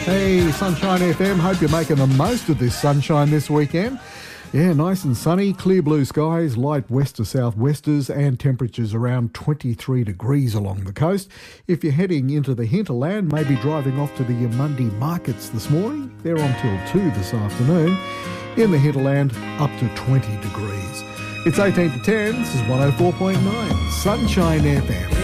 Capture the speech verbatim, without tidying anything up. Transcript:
Hey, Sunshine F M, hope you're making the most of this sunshine this weekend. Yeah, nice and sunny, clear blue skies, light west to southwesters and temperatures around twenty-three degrees along the coast. If you're heading into the hinterland, maybe driving off to the Yamundi markets this morning, they're on till two this afternoon. In the hinterland, up to twenty degrees. It's eighteen to ten, this is one oh four point nine, Sunshine F M.